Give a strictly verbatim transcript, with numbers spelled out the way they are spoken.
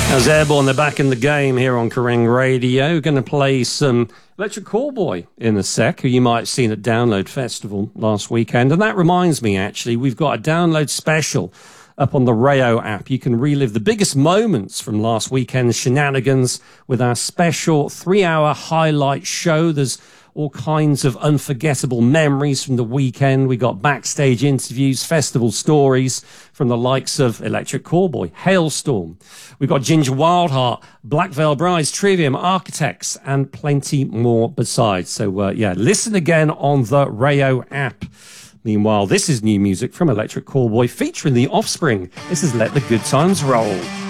As Airborne, they're back in the game here on Kerrang Radio. We're going to play some Electric Callboy in a sec, who you might have seen at Download Festival last weekend. And that reminds me, actually, we've got a download special up on the Rayo app. You can relive the biggest moments from last weekend's shenanigans with our special three-hour highlight show. There's all kinds of unforgettable memories from the weekend. We got backstage interviews, festival stories from the likes of Electric Callboy, Hailstorm. We got Ginger Wildheart, Black Veil Brides, Trivium, Architects, and plenty more besides. So, uh, yeah, listen again on the Rayo app. Meanwhile, this is new music from Electric Callboy featuring The Offspring. This is Let the Good Times Roll.